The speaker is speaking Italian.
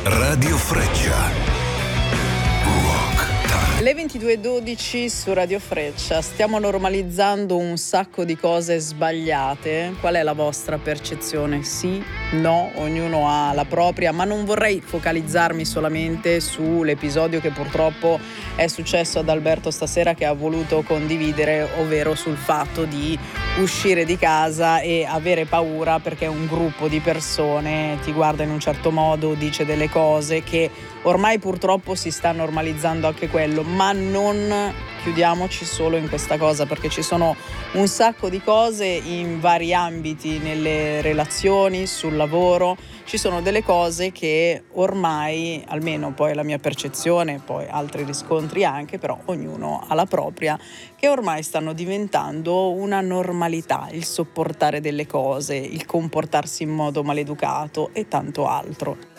Radio Freccia. Le 22:12 su Radio Freccia. Stiamo normalizzando un sacco di cose sbagliate. Qual è la vostra percezione? Sì, no, ognuno ha la propria, ma non vorrei focalizzarmi solamente sull'episodio che purtroppo è successo ad Alberto stasera, che ha voluto condividere, ovvero sul fatto di uscire di casa e avere paura perché un gruppo di persone ti guarda in un certo modo, dice delle cose che ormai purtroppo si sta normalizzando anche quello, ma non chiudiamoci solo in questa cosa, perché ci sono un sacco di cose in vari ambiti, nelle relazioni, sul lavoro. Ci sono delle cose che ormai, almeno poi la mia percezione, poi altri riscontri anche, però ognuno ha la propria, che ormai stanno diventando una normalità, il sopportare delle cose, il comportarsi in modo maleducato e tanto altro.